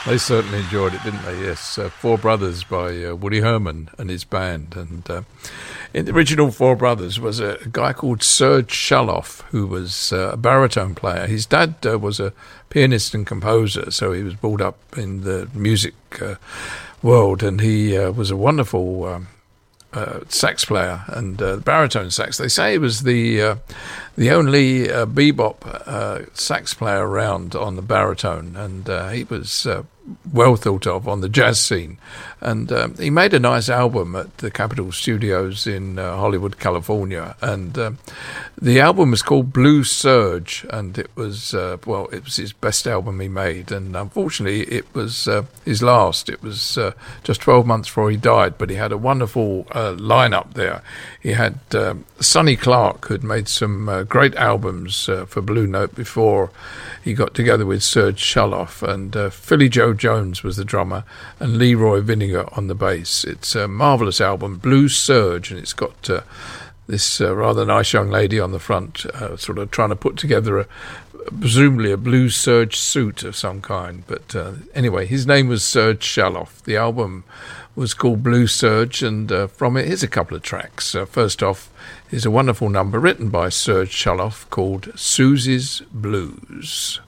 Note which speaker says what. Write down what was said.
Speaker 1: They certainly enjoyed it, didn't they? Yes, Four Brothers by Woody Herman and his band. And in the original Four Brothers was a guy called Serge Shaloff, who was a baritone player. His dad was a pianist and composer, so he was brought up in the music world, and he was a wonderful sax player and baritone sax. They say he was the only bebop sax player around on the baritone, and he was well thought of on the jazz scene. And he made a nice album at the Capitol Studios in Hollywood, California. And the album was called Blue Surge, and it was it was his best album he made. And unfortunately, it was his last. It was just 12 months before he died, but he had a wonderful lineup there. He had Sonny Clark, who'd made some great albums for Blue Note before he got together with Serge Shaloff, and Philly Joe Jones was the drummer, and Leroy Vinegar on the bass. It's a marvellous album, Blue Surge, and it's got this rather nice young lady on the front, sort of trying to put together presumably a blue serge suit of some kind. But anyway, his name was Serge Shaloff. The album was called Blue Surge, and from it, here's a couple of tracks. First off, is a wonderful number written by Serge Shaloff called Susie's Blues.